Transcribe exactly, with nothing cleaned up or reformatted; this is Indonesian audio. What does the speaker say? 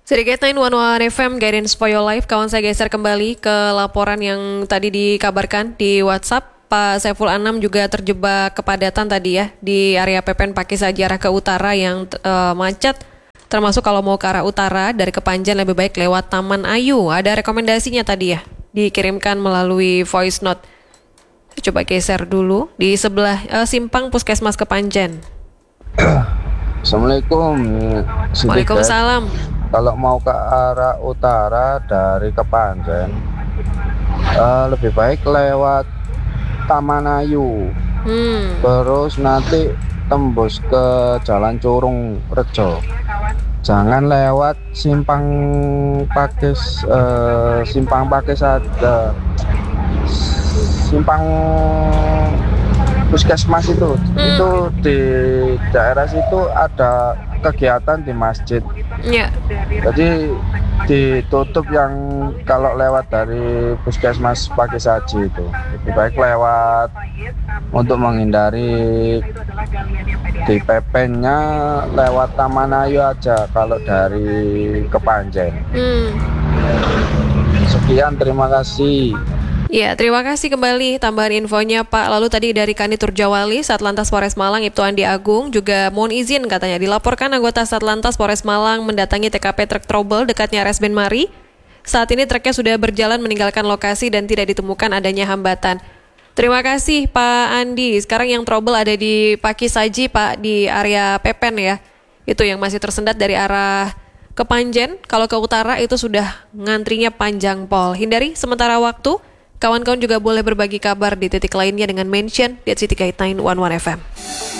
Sedikit sembilan satu F M Guidance for Your Life. Kawan saya geser kembali ke laporan yang tadi dikabarkan di WhatsApp. Pak Saiful Anam juga terjebak kepadatan tadi ya di area P P N Pakis Haji arah ke utara yang uh, macet. Termasuk kalau mau ke arah utara dari Kepanjen lebih baik lewat Taman Ayu. Ada rekomendasinya tadi ya, dikirimkan melalui voice note. Saya coba geser dulu di sebelah uh, simpang Puskesmas Kepanjen. Assalamualaikum. Waalaikumsalam. Kalau mau ke arah utara dari Kepanjen, uh, lebih baik lewat Taman Ayu, hmm. terus nanti tembus ke Jalan Curung Rejo. Jangan lewat simpang Pakis, uh, simpang Pakis ada simpang Puskesmas itu, hmm. itu di daerah situ ada kegiatan di masjid. Yeah. Jadi ditutup yang kalau lewat dari Puskesmas Pakis Haji itu. Lebih baik lewat untuk menghindari di P P N-nya lewat Taman Ayu aja kalau dari Kepanjen. Hmm. Sekian, terima kasih. Ya, terima kasih kembali tambahan infonya Pak. Lalu tadi dari Kanitur Jawali, Satlantas Polres Malang, Ibtu Andi Agung, juga mohon izin katanya dilaporkan anggota Satlantas Polres Malang mendatangi T K P truk trouble dekatnya R S Ben Mari. Saat ini truknya sudah berjalan meninggalkan lokasi dan tidak ditemukan adanya hambatan. Terima kasih Pak Andi. Sekarang yang trouble ada di Pakis Haji Pak, di area P P N ya. Itu yang masih tersendat dari arah Kepanjen. Kalau ke utara itu sudah ngantrinya panjang pol. Hindari sementara waktu. Kawan-kawan juga boleh berbagi kabar di titik lainnya dengan mention di at city guide sembilan satu F M.